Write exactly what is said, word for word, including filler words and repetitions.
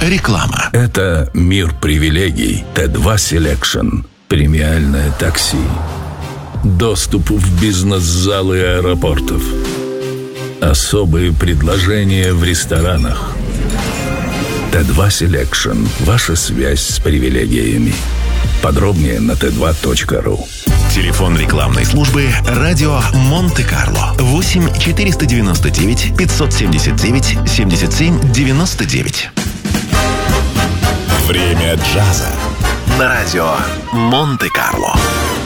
Реклама. Это мир привилегий. Т два Selection. Премиальное такси. Доступ в бизнес-залы аэропортов. Особые предложения в ресторанах. Т два Selection. Ваша связь с привилегиями. Подробнее на тэ два точка ру. Телефон рекламной службы «Радио Монте-Карло». восемь четыреста девяносто девять пятьсот семьдесят девять семьдесят семь девяносто девять. Время джаза на радио Монте-Карло.